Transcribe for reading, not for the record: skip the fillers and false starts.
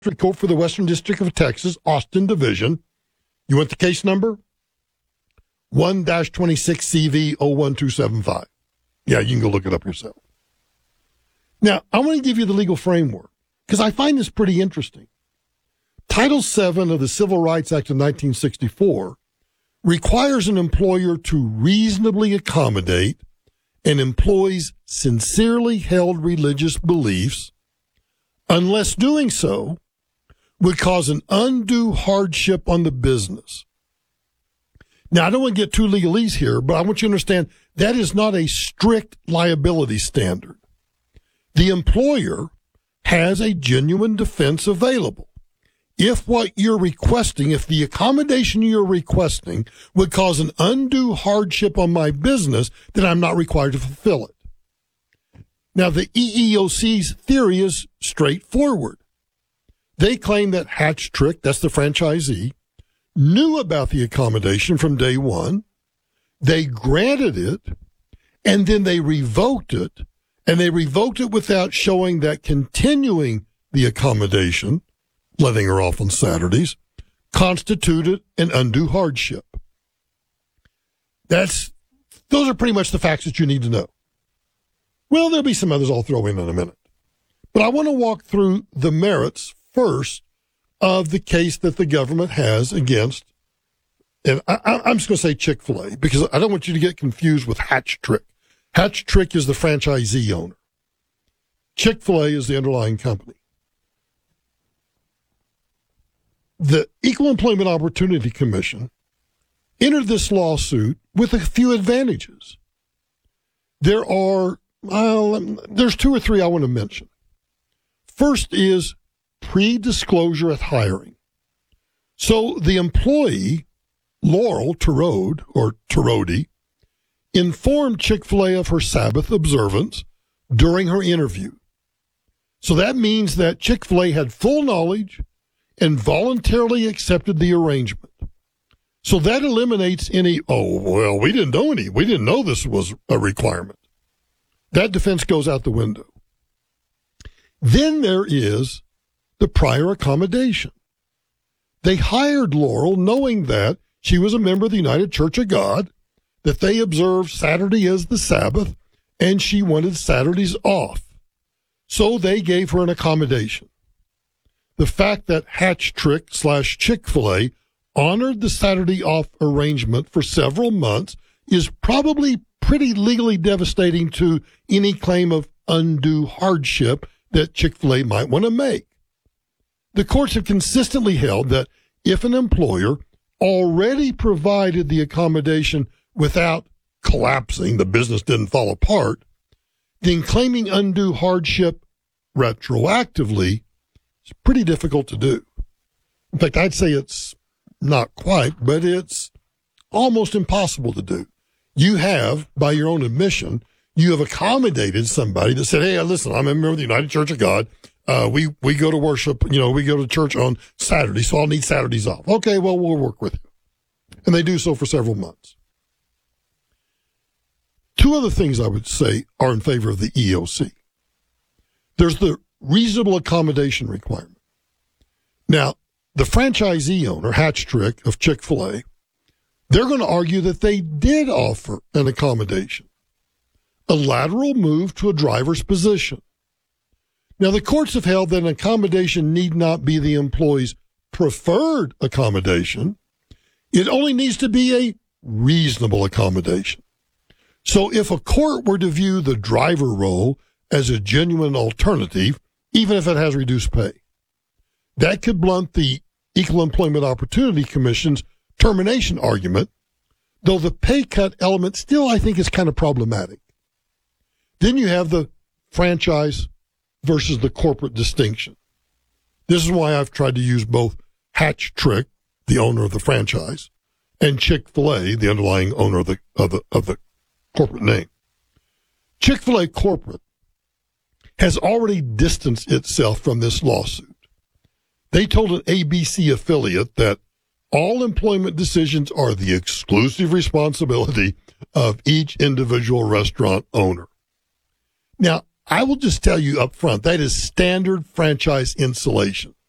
Court for the Western District of Texas, Austin Division. You want the case number? 1-26CV01275. Yeah, you can go look it up yourself. Now, I want to give you the legal framework because I find this pretty interesting. Title VII of the Civil Rights Act of 1964 requires an employer to reasonably accommodate an employee's sincerely held religious beliefs unless doing so would cause an undue hardship on the business. Now, I don't want to get too legalese here, but I want you to understand that is not a strict liability standard. The employer has a genuine defense available. If what you're requesting, if the accommodation you're requesting would cause an undue hardship on my business, then I'm not required to fulfill it. Now, the EEOC's theory is straightforward. They claim that Hatch-Trick, that's the franchisee, knew about the accommodation from day one, they granted it, and then they revoked it, and they revoked it without showing that continuing the accommodation, letting her off on Saturdays, constituted an undue hardship. Those are pretty much the facts that you need to know. Well, there'll be some others I'll throw in a minute. But I want to walk through the merits first of the case that the government has against, and I'm just going to say Chick-fil-A because I don't want you to get confused with Hatch-Trick. Hatch-Trick is the franchisee owner. Chick-fil-A is the underlying company. The Equal Employment Opportunity Commission entered this lawsuit with a few advantages. There's two or three I want to mention. First is pre-disclosure at hiring. So the employee, Laurel Terode, or Terodi, informed Chick-fil-A of her Sabbath observance during her interview. So that means that Chick-fil-A had full knowledge and voluntarily accepted the arrangement. So that eliminates any, we didn't know this was a requirement. That defense goes out the window. Then there is the prior accommodation. They hired Laurel knowing that she was a member of the United Church of God, that they observed Saturday as the Sabbath, and she wanted Saturdays off. So they gave her an accommodation. The fact that Hatch-Trick/Chick-fil-A honored the Saturday off arrangement for several months is probably pretty legally devastating to any claim of undue hardship that Chick-fil-A might want to make. The courts have consistently held that if an employer already provided the accommodation without collapsing, the business didn't fall apart, then claiming undue hardship retroactively is pretty difficult to do. In fact, I'd say it's not quite, but it's almost impossible to do. You have, by your own admission, you have accommodated somebody that said, hey, listen, I'm a member of the United Church of God. We go to worship, we go to church on Saturday, so I'll need Saturdays off. Okay, well, we'll work with you. And they do so for several months. Two other things I would say are in favor of the EEOC. There's the reasonable accommodation requirement. Now, the franchisee owner, Hatch-Trick of Chick-fil-A, they're going to argue that they did offer an accommodation, a lateral move to a driver's position. Now, the courts have held that an accommodation need not be the employee's preferred accommodation. It only needs to be a reasonable accommodation. So if a court were to view the driver role as a genuine alternative, even if it has reduced pay, that could blunt the Equal Employment Opportunity Commission's termination argument, though the pay cut element still, I think, is kind of problematic. Then you have the franchise versus the corporate distinction. This is why I've tried to use both Hatch-Trick, the owner of the franchise, and Chick-fil-A, the underlying owner of the corporate name. Chick-fil-A corporate has already distanced itself from this lawsuit. They told an ABC affiliate that all employment decisions are the exclusive responsibility of each individual restaurant owner. Now, I will just tell you up front, that is standard franchise insulation.